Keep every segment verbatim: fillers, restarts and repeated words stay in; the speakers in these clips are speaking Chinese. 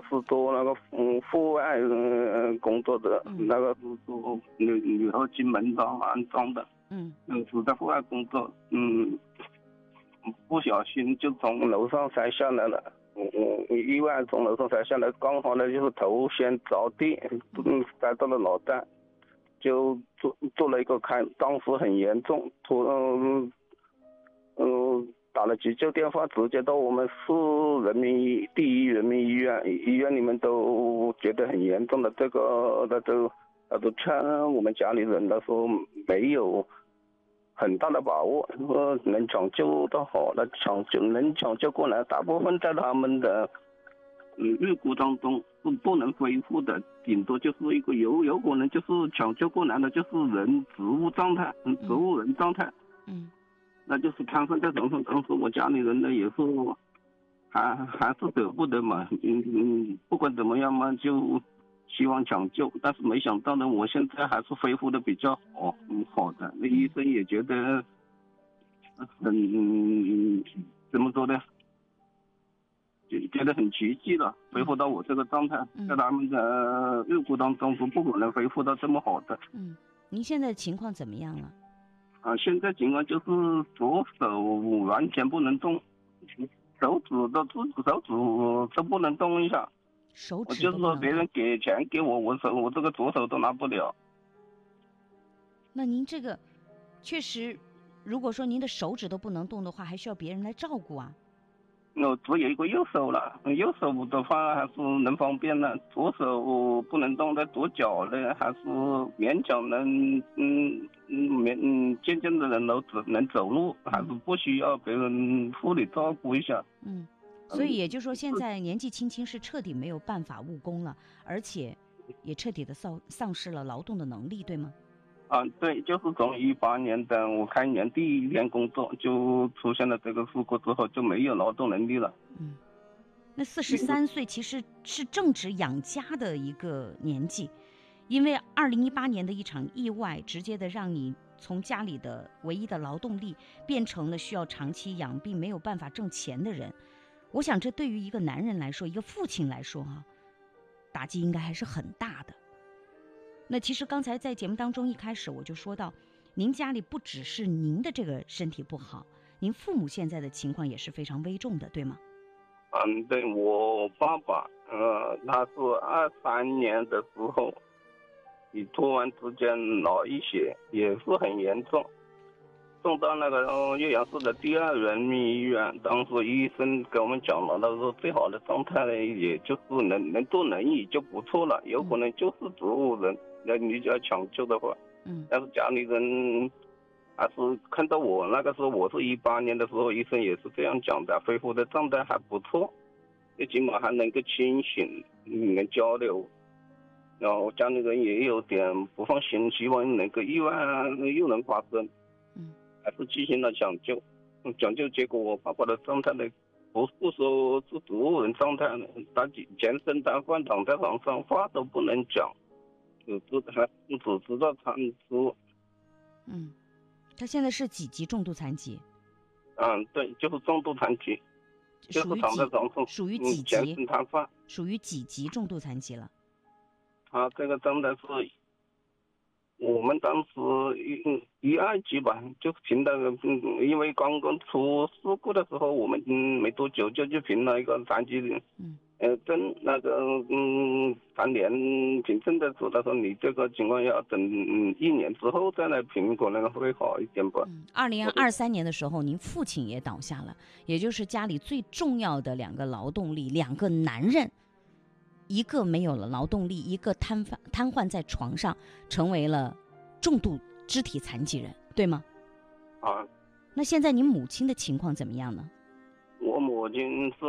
是做那个嗯户外嗯工作的， 嗯那个是做女女后进门装安装的， 嗯嗯，是在户外工作，嗯，不小心就从楼上摔下来了。嗯嗯，意外从楼上摔下来，刚好呢就是头先着地，嗯，摔到了脑袋，就做做了一个开，当时很严重，突嗯嗯打了急救电话，直接到我们市人民医第一人民医院，医院里面都觉得很严重的，这个那都他都劝我们家里人的说没有很大的把握，说能抢救到好了，抢救能抢救过来，大部分在他们的嗯预估当中是不能恢复的，顶多就是一个有有可能就是抢救过来的，就是人植物状态，嗯，植物人状态， 嗯那就是瘫痪在床上。当时我家里人呢也是还还是舍不得嘛，嗯嗯，不管怎么样嘛，就希望抢救，但是没想到呢，我现在还是恢复的比较好，嗯，好的。那医生也觉得很，嗯，怎么说呢？就觉得很奇迹了，恢复到我这个状态， 嗯在他们的预估当中是不可能恢复到这么好的。 嗯，您现在的情况怎么样了？ 啊，现在情况就是左手完全不能动，手指都手指都不能动一下。 手我就是指都不能说别人动。 给钱给我，我手我这个左手都拿不了。 那您这个确实，如果说您的手指都不能动的话，还需要别人来照顾啊。 我只有一个右手了，右手的话还是能方便的，左手不能动的，左脚呢还是勉强能，嗯嗯勉嗯渐渐的能走能走路，还是不需要别人护理照顾一下。 嗯，所以也就是说，现在年纪轻轻是彻底没有办法务工了，而且也彻底的丧丧失了劳动的能力，对吗？ 啊，对，就是从一八年的我开年第一天工作就出现了这个事故之后，就没有劳动能力了。 嗯，那四十三岁其实是正值养家的一个年纪，因为二零一八年的一场意外，直接的让你从家里的唯一的劳动力变成了需要长期养病、没有办法挣钱的人。我想，这对于一个男人来说，一个父亲来说，哈，打击应该还是很大的。那其实刚才在节目当中一开始我就说到，您家里不只是您的这个身体不好，您父母现在的情况也是非常危重的，对吗？ 嗯，对，我爸爸，呃，他是二三年的时候，你突然之间脑溢血，也是很严重，送到那个呃岳阳市的第二人民医院。当时医生给我们讲了，他说最好的状态呢，也就是能能坐轮椅就不错了，有可能就是植物人。那你就要抢救的话， 嗯， 但是家里人还是看到我那个时候，我是一八年的时候，医生也是这样讲的，恢复的状态还不错，最起码还能够清醒，能交流。然后家里人也有点不放心，希望能够意外又能发生， 嗯， 还是进行了抢救。抢救结果，我爸爸的状态呢，不是说是植物人状态呢，他全身瘫痪，躺在床上，话都不能讲。只知还只知道餐吃。 嗯，他现在是几级重度残疾？ 嗯，对，就是重度残疾，就是躺在床上， 属于几级？ 全身瘫痪。 属于几级重度残疾了？ 他这个真的是，我们当时一一二级吧，就评的，嗯，因为刚刚出事故的时候，我们嗯没多久就去评了一个残疾人。 嗯。 呃，证那个嗯，残联凭证的时候，他说你这个情况要等嗯一年之后再来评，可能会好一点吧。 嗯，二零二三年的时候，您父亲也倒下了，也就是家里最重要的两个劳动力，两个男人，一个没有了劳动力，一个瘫痪瘫痪在床上，成为了重度肢体残疾人，对吗？ 啊， 那现在您母亲的情况怎么样呢？ 我母亲是。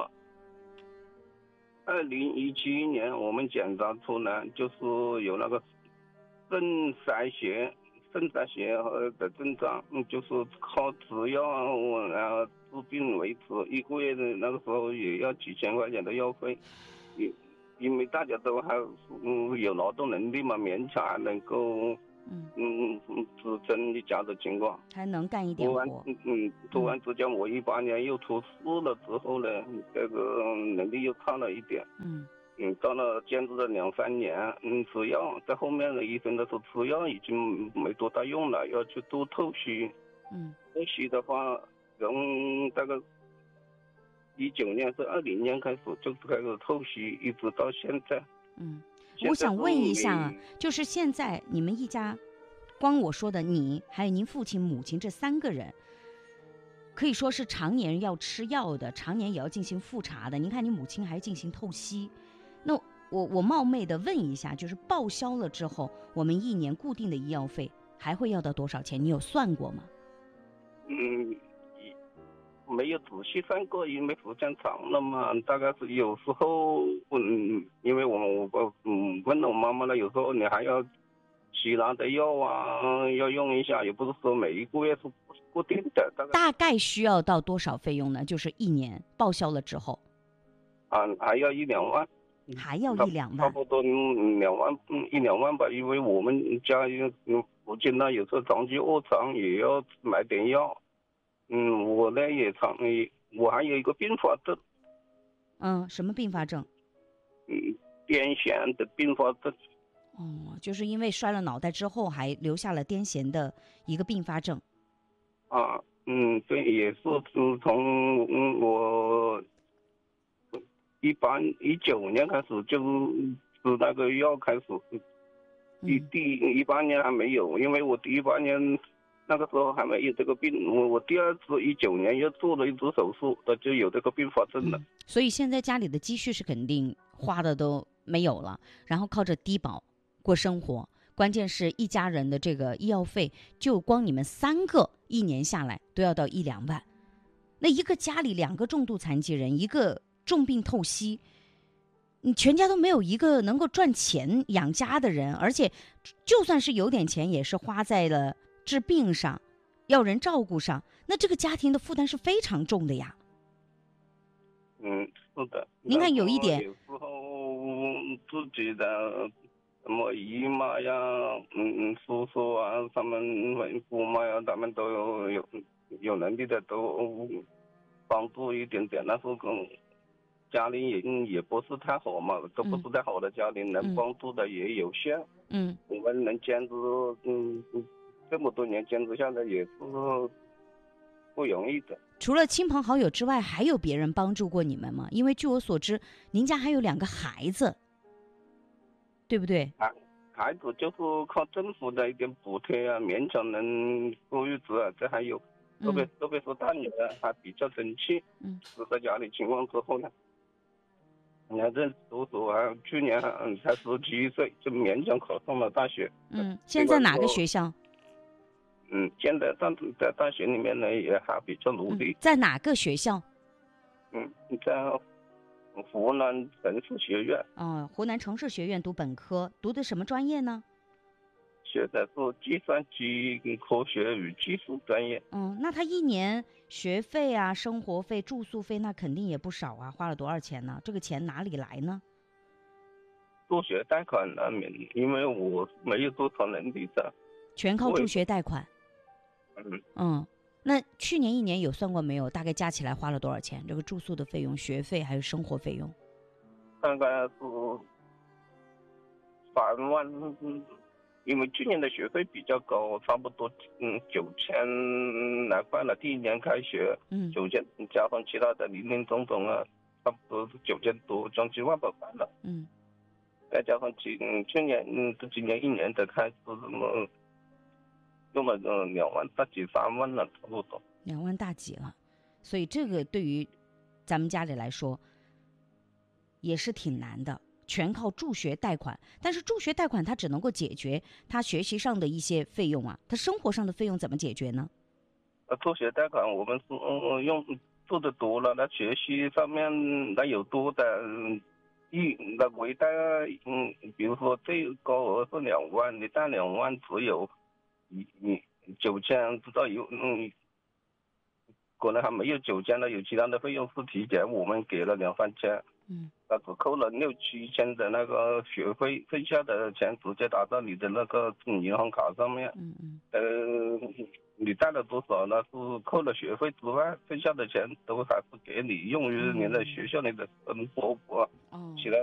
二零一七年，我们检查出来就是有那个肾衰竭、肾衰竭的症状，就是靠吃药然后治病为止，一个月的那个时候也要几千块钱的药费。因因为大家都还嗯有劳动能力嘛，勉强还能够嗯嗯嗯，支撑你家的情况。 还能干一点突然活。 嗯嗯，突然之间我一八年又出事了之后呢，这个能力又差了一点。 嗯嗯，到了坚持了两三年，嗯，吃药，在后面的医生都说吃药已经没多大用了，要去做透析。 嗯透析的话，从大概一九年是二零年开始就开始透析，一直到现在。 嗯， 现在是我想问一下啊， 每就是现在你们一家，光我说的你还有您父亲、母亲这三个人，可以说是常年要吃药的，常年也要进行复查的。您看，你母亲还进行透析，那我我冒昧的问一下，就是报销了之后，我们一年固定的医药费还会要到多少钱？你有算过吗？ 嗯，没有仔细算过，因为时间长了嘛，大概是有时候，嗯，因为我我我嗯问了我妈妈了，有时候你还要其他的药啊，要用一下，也不是说每一个月是固定的，大概大概需要到多少费用呢？就是一年报销了之后， 啊还要一两万。 还要差一两万。 差不多嗯两万嗯一两万吧，因为我们家嗯附近呢有时候长期卧床也要买点药。嗯，我呢也常我还有一个并发症。 嗯，什么并发症？ 嗯，癫痫的并发症。 哦，就是因为摔了脑袋之后，还留下了癫痫的一个并发症。 啊，嗯，对，也是嗯从嗯我一八一九年开始就吃那个药开始。第嗯第一八年还没有，因为我第一八年那个时候还没有这个病，我我第二次一九年又做了一次手术，那就有这个并发症了。 嗯，所以现在家里的积蓄是肯定花的都没有了，然后靠着低保过生活。关键是一家人的这个医药费，就光你们三个一年下来都要到一两万。那一个家里两个重度残疾人，一个重病透析，你全家都没有一个能够赚钱养家的人，而且就算是有点钱，也是花在了治病上，要人照顾上，那这个家庭的负担是非常重的呀。 嗯，是的。 您看有一点， 有时候自己的什么姨妈呀，嗯嗯，叔叔啊，他们姑妈呀，他们都有有有能力的都帮助一点点，但是跟家里也也不是太好嘛，都不是太好的家庭，能帮助的也有限。 嗯， 我们能坚持，嗯嗯，这么多年坚持下来也是不容易的。 除了亲朋好友之外，还有别人帮助过你们吗？因为据我所知，您家还有两个孩子，对不对？ 孩孩子就是靠政府的一点补贴啊，勉强能过日子啊。这还有，特别、 嗯特别是大女儿还比较争气。 嗯， 是在家里情况之后呢，你看这叔叔啊，去年嗯才十七岁就勉强考上了大学。 嗯，现在哪个学校？ 嗯，现在在在大学里面呢也还比较努力。 嗯、在哪个学校？ 嗯，在湖南城市学院。 哦，湖南城市学院读本科，读的什么专业呢？ 学的是计算机科学与技术专业。 嗯，那他一年学费啊、生活费、住宿费，那肯定也不少啊，花了多少钱呢？这个钱哪里来呢？ 助学贷款难免，因为我没有多少能力的， 全靠助学贷款。 嗯嗯，那去年一年有算过没有？大概加起来花了多少钱？这个住宿的费用、学费还有生活费用？ 大概是三万，因为去年的学费比较高，差不多嗯九千来块了。第一年开学， 嗯， 九千加上其他的零零总总啊，差不多是九千多，将近万把块了。 嗯， 再加上去嗯去年嗯今年一年的开支什么。用了呃两万大几三万了，差不多两万大几了，所以这个对于咱们家里来说也是挺难的，全靠助学贷款。但是助学贷款它只能够解决他学习上的一些费用啊，他生活上的费用怎么解决呢？ 呃，助学贷款我们是嗯用做的多了，那学习上面那有多的一那微贷嗯，比如说最高额是两万，你贷两万只有。你你九千知道有嗯，可能还没有九千的，有其他的费用是提前我们给了两三千， 嗯， 他只扣了六七千的那个学费，剩下的钱直接打到你的那个银行卡上面。 嗯嗯呃，你贷了多少呢？是扣了学费之外，剩下的钱都还是给你用于你的学校里的生活， 哦。 其他